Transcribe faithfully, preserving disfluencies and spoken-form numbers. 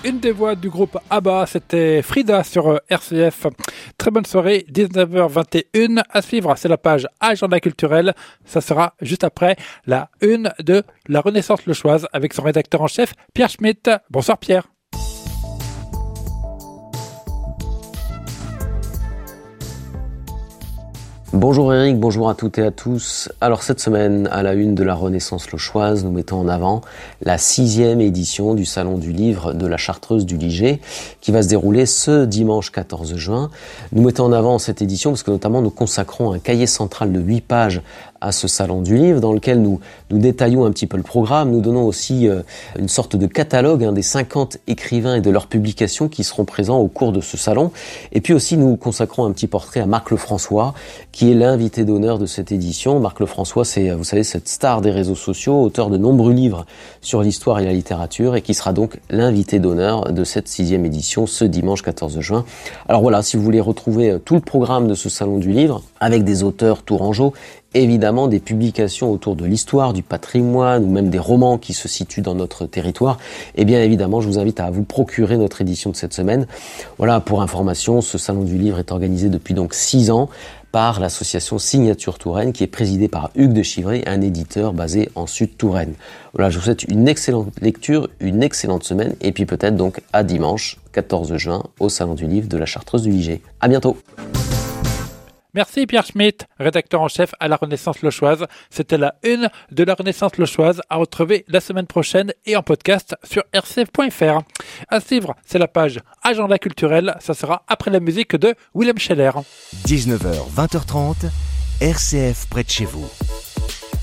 une des voix du groupe ABBA, c'était Frida sur R C F. Très bonne soirée, dix-neuf heures vingt et une. À suivre, c'est la page Agenda culturel. Ça sera juste après la une de la Renaissance Lochoise avec son rédacteur en chef, Pierre Schmitt. Bonsoir Pierre. Bonjour Eric, bonjour à toutes et à tous. Alors cette semaine, à la une de la Renaissance Lochoise, nous mettons en avant la sixième édition du Salon du Livre de la Chartreuse du Liget, qui va se dérouler ce dimanche quatorze juin. Nous mettons en avant cette édition parce que notamment nous consacrons un cahier central de huit pages à ce Salon du Livre, dans lequel nous, nous détaillons un petit peu le programme. Nous donnons aussi euh, une sorte de catalogue hein, des cinquante écrivains et de leurs publications qui seront présents au cours de ce salon. Et puis aussi, nous consacrons un petit portrait à Marc Lefrançois, qui est l'invité d'honneur de cette édition. Marc Lefrançois, c'est, vous savez, cette star des réseaux sociaux, auteur de nombreux livres sur l'histoire et la littérature, et qui sera donc l'invité d'honneur de cette sixième édition ce dimanche quatorze juin. Alors voilà, si vous voulez retrouver tout le programme de ce Salon du Livre, avec des auteurs tourangeaux, évidemment des publications autour de l'histoire, du patrimoine ou même des romans qui se situent dans notre territoire, et bien évidemment je vous invite à vous procurer notre édition de cette semaine. Voilà, pour information, ce Salon du Livre est organisé depuis donc six ans par l'association Signature Touraine, qui est présidée par Hugues de Chivray, un éditeur basé en Sud-Touraine. Voilà, je vous souhaite une excellente lecture, une excellente semaine, et puis peut-être donc à dimanche quatorze juin au Salon du Livre de la Chartreuse du Liget. À bientôt. Merci Pierre Schmitt, rédacteur en chef à la Renaissance Lochoise. C'était la une de la Renaissance Lochoise à retrouver la semaine prochaine et en podcast sur r c f point f r. À suivre, c'est la page Agenda culturel. Ça sera après la musique de Willem Scheller. dix-neuf heures vingt heures trente, R C F près de chez vous.